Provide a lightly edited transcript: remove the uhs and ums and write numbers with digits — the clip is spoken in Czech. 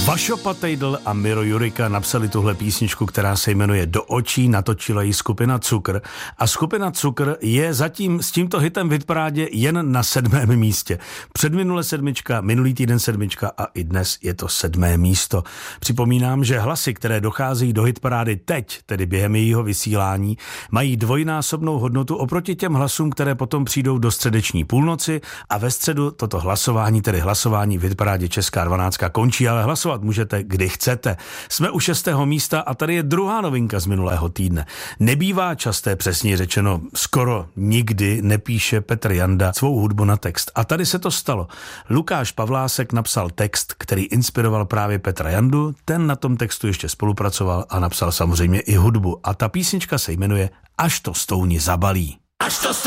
Vašo Patejdl a Miro Jurika napsali tuhle písničku, která se jmenuje Do očí, natočila ji skupina Cukr. A skupina Cukr je zatím s tímto hitem v hitparádě jen na 7. místě. Předminule 7, minulý týden 7 a i dnes je to 7. místo. Připomínám, že hlasy, které docházejí do hitparády teď, tedy během jejího vysílání, mají dvojnásobnou hodnotu oproti těm hlasům, které potom přijdou do středeční půlnoci a ve středu toto hlasování, tedy hlasování v hitparádě Česká 12 končí, ale hlasovat můžete, kdy chcete. Jsme u 6. místa a tady je druhá novinka z minulého týdne. Nebývá časté, přesně řečeno, skoro nikdy nepíše Petr Janda svou hudbu na text. A tady se to stalo. Lukáš Pavlásek napsal text, který inspiroval právě Petra Jandu, ten na tom textu ještě spolupracoval a napsal samozřejmě i hudbu. A ta písnička se jmenuje Až to stouni zabalí. Až to